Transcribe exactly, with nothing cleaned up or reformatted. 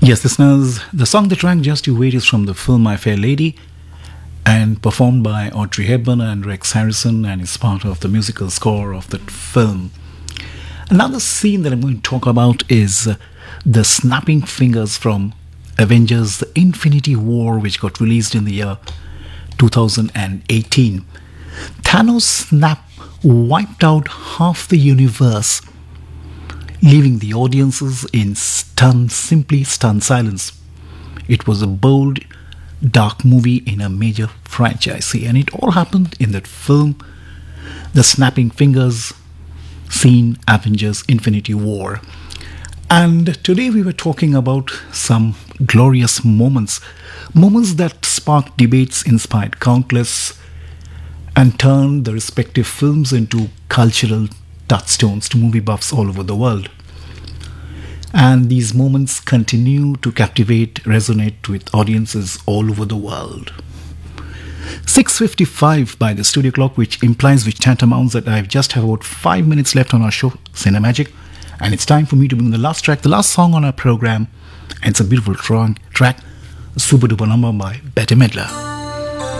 Yes, listeners, the song that rang just you wait is from the film My Fair Lady and performed by Audrey Hepburn and Rex Harrison and is part of the musical score of that film. Another scene that I'm going to talk about is uh, the snapping fingers from Avengers The Infinity War, which got released in the year two thousand eighteen. Thanos' snap wiped out half the universe, leaving the audiences in stunned, simply stunned silence. It was a bold, dark movie in a major franchise, see, and it all happened in that film, the snapping fingers scene, Avengers Infinity War. And today we were talking about some glorious moments, moments that sparked debates, inspired countless, and turned the respective films into cultural touchstones to movie buffs all over the world. And these moments continue to captivate, resonate with audiences all over the world. six fifty-five by the studio clock, which implies, which tantamounts that I just have about five minutes left on our show, Cinemagic. And it's time for me to bring the last track, the last song on our program. And it's a beautiful track, a super duper number by Bette Midler.